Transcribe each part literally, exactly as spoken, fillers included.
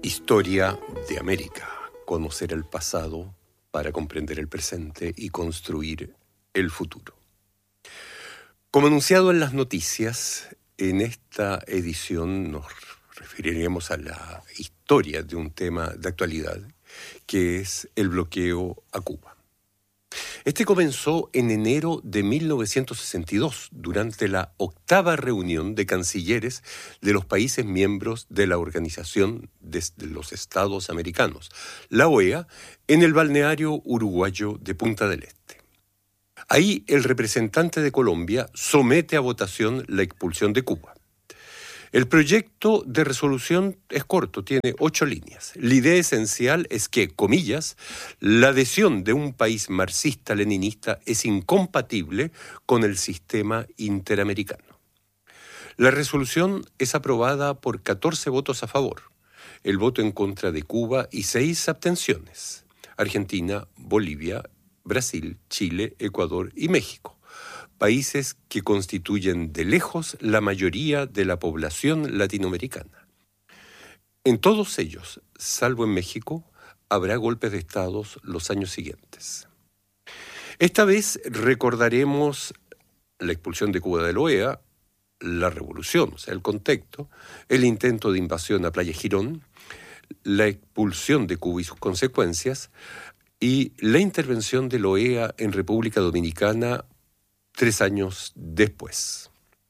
Historia de América. Conocer el pasado para comprender el presente y construir el futuro. Como anunciado en las noticias, en esta edición nos referiremos a la historia de un tema de actualidad, que es el bloqueo a Cuba. Este comenzó en enero de mil novecientos sesenta y dos, durante la octava reunión de cancilleres de los países miembros de la Organización de los Estados Americanos, la O E A, en el balneario uruguayo de Punta del Este. Ahí el representante de Colombia somete a votación la expulsión de Cuba. El proyecto de resolución es corto, tiene ocho líneas. La idea esencial es que, comillas, la adhesión de un país marxista-leninista es incompatible con el sistema interamericano. La resolución es aprobada por catorce votos a favor, el voto en contra de Cuba y seis abstenciones: Argentina, Bolivia, Brasil, Chile, Ecuador y México. Países que constituyen de lejos la mayoría de la población latinoamericana. En todos ellos, salvo en México, habrá golpes de Estado los años siguientes. Esta vez recordaremos la expulsión de Cuba de la O E A, la revolución, o sea, el contexto, el intento de invasión a Playa Girón, la expulsión de Cuba y sus consecuencias, y la intervención de la O E A en República Dominicana tres años después.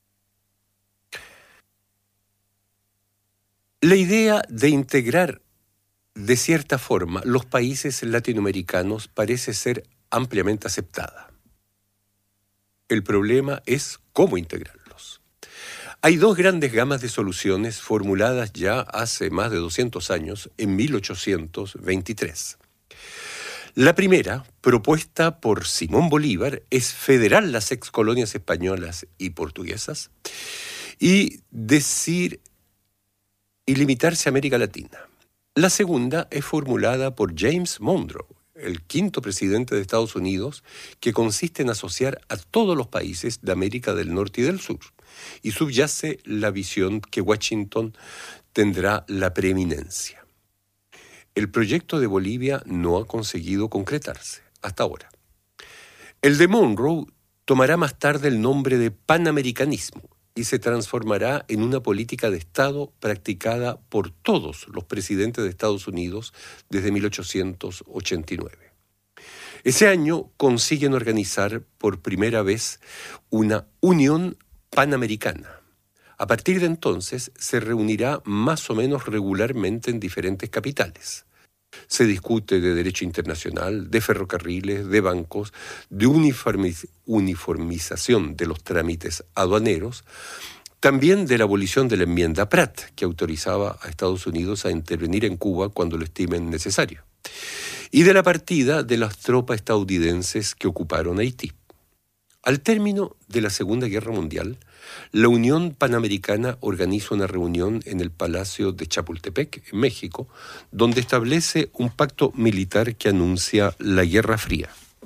La idea de integrar de cierta forma los países latinoamericanos parece ser ampliamente aceptada. El problema es cómo integrarlos. Hay dos grandes gamas de soluciones formuladas ya hace más de doscientos años, en mil ochocientos veintitrés. La primera, propuesta por Simón Bolívar, es federar las excolonias españolas y portuguesas y decir y limitarse a América Latina. La segunda es formulada por James Monroe, el quinto presidente de Estados Unidos, que consiste en asociar a todos los países de América del Norte y del Sur, y subyace la visión que Washington tendrá la preeminencia. El proyecto de Bolivia no ha conseguido concretarse hasta ahora. El de Monroe tomará más tarde el nombre de panamericanismo y se transformará en una política de Estado practicada por todos los presidentes de Estados Unidos desde mil ochocientos ochenta y nueve. Ese año consiguen organizar por primera vez una Unión Panamericana. A partir de entonces se reunirá más o menos regularmente en diferentes capitales. Se discute de derecho internacional, de ferrocarriles, de bancos, de uniformiz- uniformización de los trámites aduaneros, también de la abolición de la enmienda Pratt, que autorizaba a Estados Unidos a intervenir en Cuba cuando lo estimen necesario, y de la partida de las tropas estadounidenses que ocuparon Haití. Al término de la Segunda Guerra Mundial, la Unión Panamericana organiza una reunión en el Palacio de Chapultepec, en México, donde establece un pacto militar que anuncia la Guerra Fría.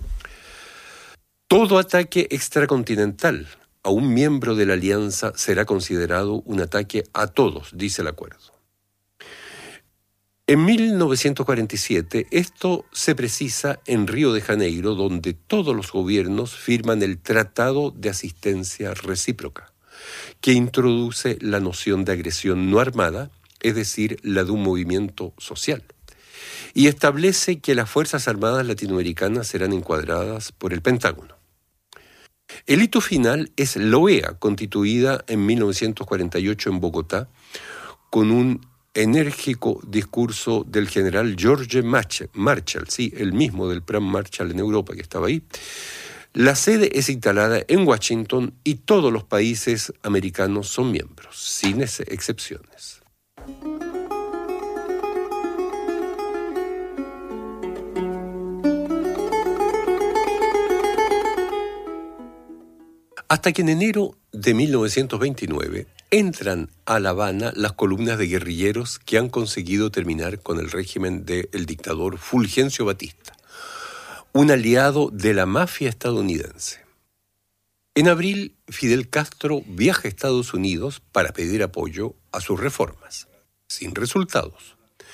Todo ataque extracontinental a un miembro de la alianza será considerado un ataque a todos, dice el acuerdo. En mil novecientos cuarenta y siete, esto se precisa en Río de Janeiro, donde todos los gobiernos firman el Tratado de Asistencia Recíproca, que introduce la noción de agresión no armada, es decir, la de un movimiento social, y establece que las Fuerzas Armadas latinoamericanas serán encuadradas por el Pentágono. El hito final es la O E A, constituida en mil novecientos cuarenta y ocho en Bogotá, con un enérgico discurso del general George Marshall, sí, el mismo del Plan Marshall en Europa que estaba ahí. La sede es instalada en Washington y todos los países americanos son miembros, sin excepciones. Hasta que en enero de mil novecientos veintinueve entran a La Habana las columnas de guerrilleros que han conseguido terminar con el régimen del dictador Fulgencio Batista, un aliado de la mafia estadounidense. En abril, Fidel Castro viaja a Estados Unidos para pedir apoyo a sus reformas, sin resultados.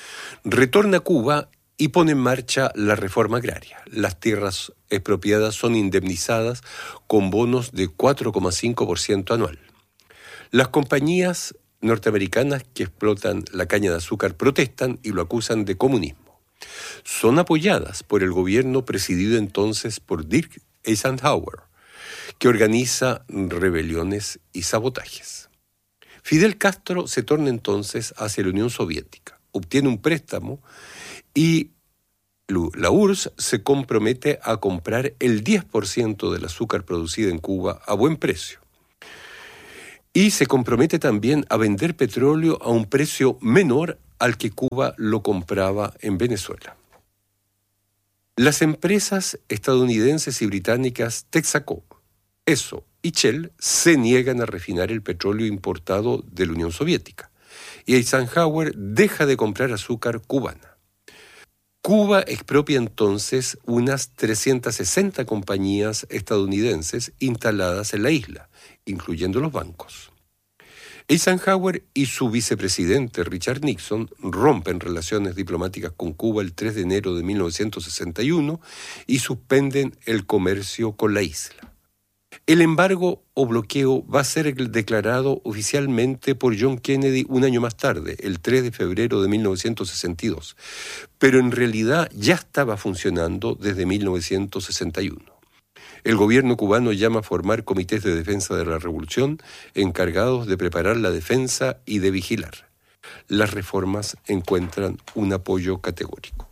Retorna a Cuba y pone en marcha la reforma agraria. Las tierras expropiadas son indemnizadas con bonos de cuatro coma cinco por ciento anual. Las compañías norteamericanas que explotan la caña de azúcar protestan y lo acusan de comunismo. Son apoyadas por el gobierno presidido entonces por Dirk Eisenhower, que organiza rebeliones y sabotajes. Fidel Castro se torna entonces hacia la Unión Soviética, obtiene un préstamo y la U R S S se compromete a comprar el diez por ciento del azúcar producido en Cuba a buen precio. Y se compromete también a vender petróleo a un precio menor al que Cuba lo compraba en Venezuela. Las empresas estadounidenses y británicas Texaco, Esso y Shell se niegan a refinar el petróleo importado de la Unión Soviética y Eisenhower deja de comprar azúcar cubana. Cuba expropia entonces unas trescientas sesenta compañías estadounidenses instaladas en la isla, incluyendo los bancos. Eisenhower y su vicepresidente Richard Nixon rompen relaciones diplomáticas con Cuba el tres de enero de mil novecientos sesenta y uno y suspenden el comercio con la isla. El embargo o bloqueo va a ser declarado oficialmente por John Kennedy un año más tarde, el tres de febrero de mil novecientos sesenta y dos, pero en realidad ya estaba funcionando desde mil novecientos sesenta y uno. El gobierno cubano llama a formar comités de defensa de la revolución encargados de preparar la defensa y de vigilar. Las reformas encuentran un apoyo categórico.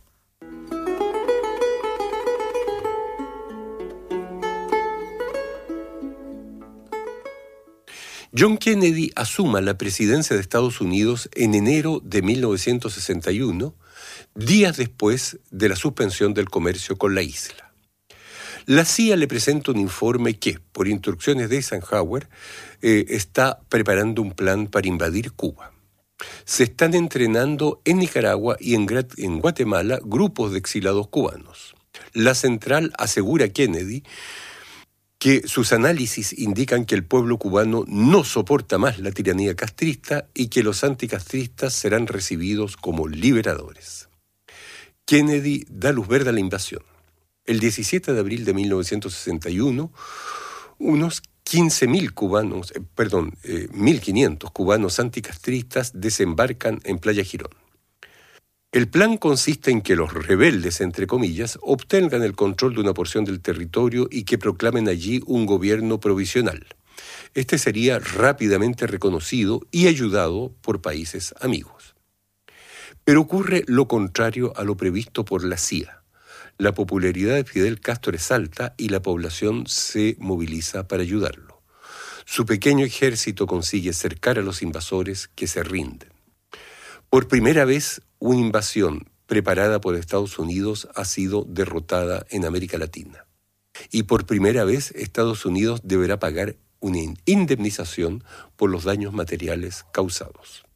John Kennedy asuma la presidencia de Estados Unidos en enero de mil novecientos sesenta y uno, días después de la suspensión del comercio con la isla. La C I A le presenta un informe que, por instrucciones de Eisenhower, eh, está preparando un plan para invadir Cuba. Se están entrenando en Nicaragua y en, en Guatemala grupos de exilados cubanos. La central asegura a Kennedy que sus análisis indican que el pueblo cubano no soporta más la tiranía castrista y que los anticastristas serán recibidos como liberadores. Kennedy da luz verde a la invasión. El diecisiete de abril de mil novecientos sesenta y uno, unos quince mil cubanos, eh, perdón, eh, mil quinientos cubanos anticastristas desembarcan en Playa Girón. El plan consiste en que los rebeldes, entre comillas, obtengan el control de una porción del territorio y que proclamen allí un gobierno provisional. Este sería rápidamente reconocido y ayudado por países amigos. Pero ocurre lo contrario a lo previsto por la C I A. La popularidad de Fidel Castro es alta y la población se moviliza para ayudarlo. Su pequeño ejército consigue cercar a los invasores que se rinden. Por primera vez, una invasión preparada por Estados Unidos ha sido derrotada en América Latina. Y por primera vez, Estados Unidos deberá pagar una indemnización por los daños materiales causados.